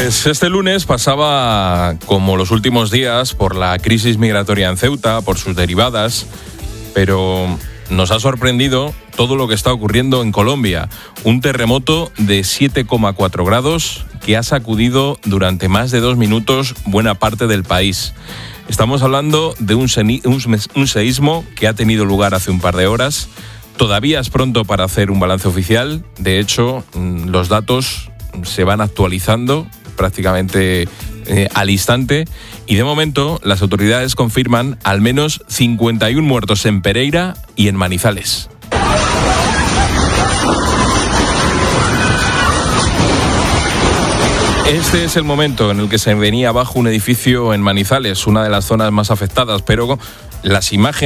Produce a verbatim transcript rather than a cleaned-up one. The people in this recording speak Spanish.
Pues este lunes pasaba, como los últimos días, por la crisis migratoria en Ceuta, por sus derivadas, pero nos ha sorprendido todo lo que está ocurriendo en Colombia. Un terremoto de siete coma cuatro grados que ha sacudido durante más de dos minutos buena parte del país. Estamos hablando de un, seni- un, un seísmo que ha tenido lugar hace un par de horas. Todavía es pronto para hacer un balance oficial. De hecho, los datos se van actualizando prácticamente eh, al instante, y de momento las autoridades confirman al menos cincuenta y uno muertos en Pereira y en Manizales. Este es el momento en el que se venía abajo un edificio en Manizales, una de las zonas más afectadas, pero las imágenes